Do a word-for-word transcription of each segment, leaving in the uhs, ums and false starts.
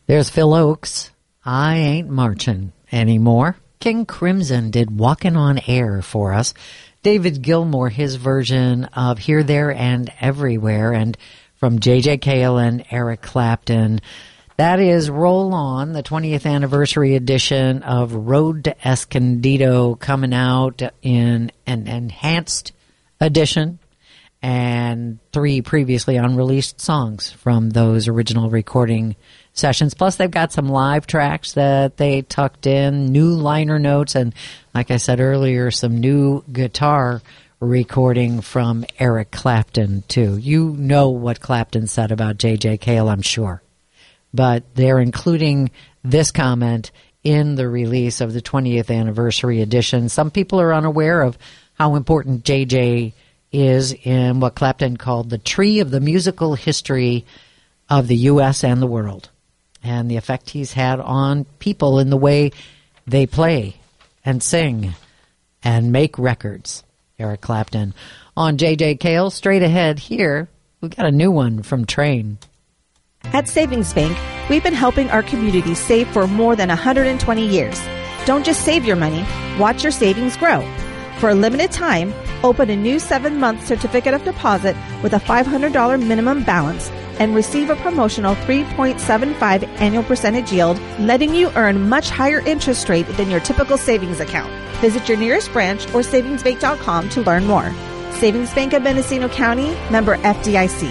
There's Phil Oakes, I Ain't Marching Anymore. King Crimson did Walkin' on Air for us. David Gilmour, his version of Here, There, and Everywhere. And from J J. Cale and Eric Clapton, that is Roll On, the twentieth anniversary edition of Road to Escondido, coming out in an enhanced edition, and three previously unreleased songs from those original recording sessions. Plus, they've got some live tracks that they tucked in, new liner notes, and like I said earlier, some new guitar recording from Eric Clapton, too. You know what Clapton said about J J. Cale, I'm sure. But they're including this comment in the release of the twentieth anniversary edition. Some people are unaware of how important J J is in what Clapton called the tree of the musical history of the U S and the world, and the effect he's had on people in the way they play and sing and make records. Eric Clapton on J J. Cale. Straight ahead here, we've got a new one from Train. At Savings Bank, we've been helping our community save for more than one hundred twenty years. Don't just save your money, watch your savings grow. For a limited time, open a new seven-month certificate of deposit with a five hundred dollars minimum balance and receive a promotional three point seven five annual percentage yield, letting you earn much higher interest rate than your typical savings account. Visit your nearest branch or savings bank dot com to learn more. Savings Bank of Mendocino County, member F D I C.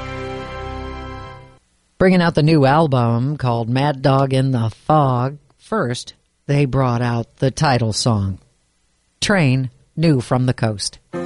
Bringing out the new album called Mad Dog in the Fog. First, they brought out the title song, Train, New from the Coast.